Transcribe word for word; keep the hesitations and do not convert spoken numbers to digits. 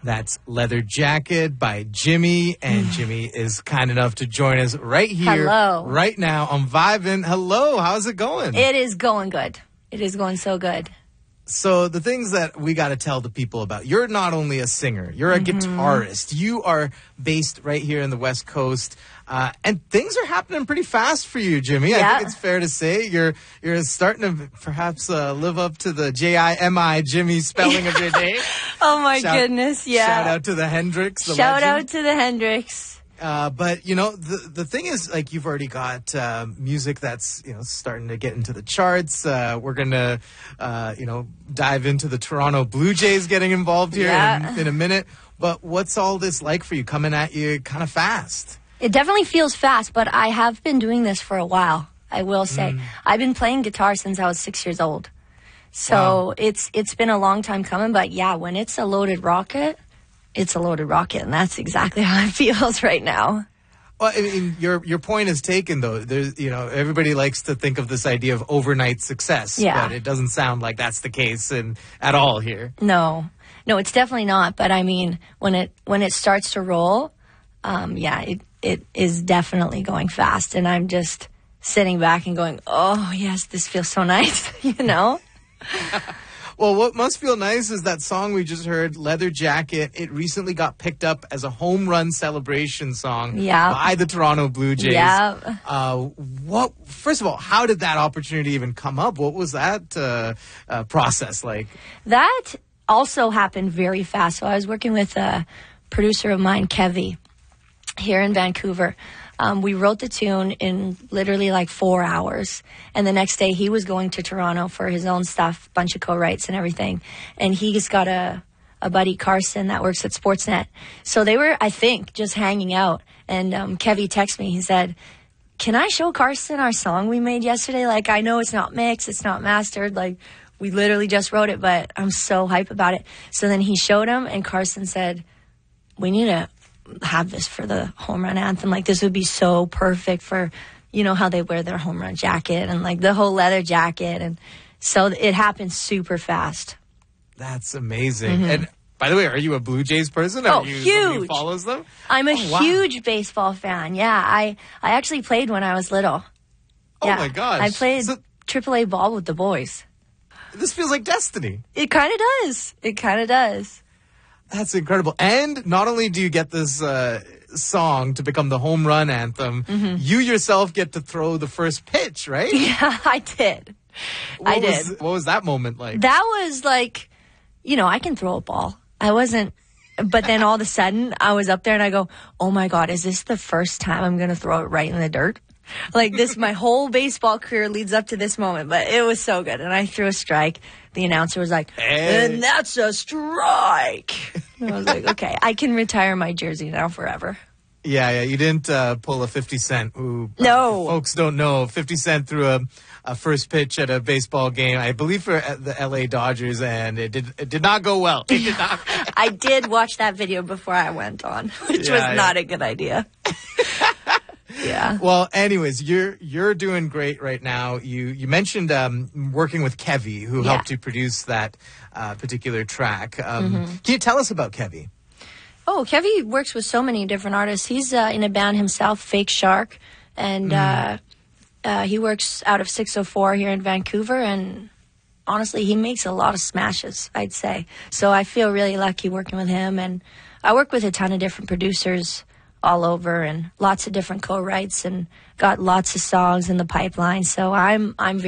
That's Leather Jacket by Jimmy. And Jimmy is kind enough to join us right here, Hello. right now on Vibin'. Hello, how's it going? It is going good. It is going so good. So the things that we got to tell the people about, you're not only a singer, you're a mm-hmm. guitarist. You are based right here in the West Coast. Uh, and things are happening pretty fast for you, Jimmy. Yeah. I think it's fair to say you're you're starting to perhaps uh, live up to the J I M I Jimmy spelling of your name. Oh, my shout, goodness, yeah. Shout out to the Hendrix, the Shout legend. out to the Hendrix. Uh, but, you know, the the thing is, like, you've already got uh, music that's, you know, starting to get into the charts. Uh, we're going to, uh, you know, dive into the Toronto Blue Jays getting involved here yeah. in, in a minute. But what's all this like for you, coming at you kind of fast? It definitely feels fast, but I have been doing this for a while, I will say. Mm. I've been playing guitar since I was six years old. So wow. it's it's been a long time coming. But, yeah, when it's a loaded rocket, it's a loaded rocket, and that's exactly how it feels right now. Well, I mean, your your point is taken, though. There's, you know, everybody likes to think of this idea of overnight success, yeah. but it doesn't sound like that's the case in, at all here. No, no, it's definitely not. But I mean, when it when it starts to roll, um, yeah, it it is definitely going fast, and I'm just sitting back and going, "Oh yes, this feels so nice," you know. Well, what must feel nice is that song we just heard, Leather Jacket. It recently got picked up as a home run celebration song yeah. by the Toronto Blue Jays. Yeah. Uh, what? First of all, how did that opportunity even come up? What was that uh, uh, process like? That also happened very fast. So I was working with a producer of mine, Kevy, here in Vancouver. Um, we wrote the tune in literally like four hours. And the next day he was going to Toronto for his own stuff, bunch of co-writes and everything. And he's got a, a buddy, Carson, that works at Sportsnet. So they were, I think, just hanging out. And um, Kevy texted me. He said, can I show Carson our song we made yesterday? Like, I know it's not mixed, it's not mastered. Like, we literally just wrote it, but I'm so hype about it. So then he showed him, and Carson said, we need to have this for the home run anthem. Like, this would be so perfect for, you know, how they wear their home run jacket and like the whole leather jacket. And so it happened super fast. That's amazing. Mm-hmm. And by the way, are you a Blue Jays person? Are oh, you huge. Who follows them? I'm a oh, wow. huge baseball fan. Yeah, I, I actually played when I was little. Oh yeah. my gosh. I played so, triple A ball with the boys. This feels like destiny. It kind of does. It kind of does. That's incredible. And not only do you get this uh, song to become the home run anthem, mm-hmm. you yourself get to throw the first pitch, right? Yeah, I did. What I was, did. What was that moment like? That was like, you know, I can throw a ball. I wasn't, but then all of a sudden I was up there and I go, oh my God, is this the first time I'm going to throw it right in the dirt? Like this, my whole baseball career leads up to this moment, but it was so good. And I threw a strike. The announcer was like, hey. and that's a strike. And I was like, okay, I can retire my jersey now forever. Yeah, yeah. You didn't uh, pull a fifty Cent. Who, no. Uh, folks don't know. fifty Cent threw a, a first pitch at a baseball game, I believe for the L A Dodgers, and it did it did not go well. It did not. I did watch that video before I went on, which yeah, was yeah. not a good idea. Yeah. Well, anyways, you're you're doing great right now. You you mentioned um, working with Kevy, who yeah. helped you produce that uh, particular track. Um, mm-hmm. Can you tell us about Kevy? Oh, Kevy works with so many different artists. He's uh, in a band himself, Fake Shark, and mm. uh, uh, he works out of six oh four here in Vancouver. And honestly, he makes a lot of smashes, I'd say. So I feel really lucky working with him. And I work with a ton of different producers all over, and lots of different co-writes, and got lots of songs in the pipeline. So I'm I'm very